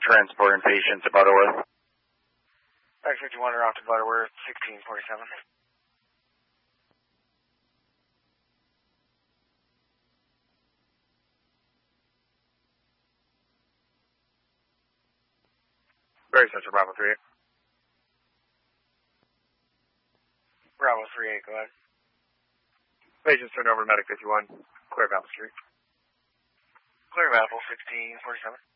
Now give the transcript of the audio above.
transporting patients to Butterworth. X51 are off to Butterworth, 1647. Very Central, Bravo 38. Bravo 38, go ahead. Patients turned over to Medic 51, clear of Apple Street. Clear of Apple, 1647.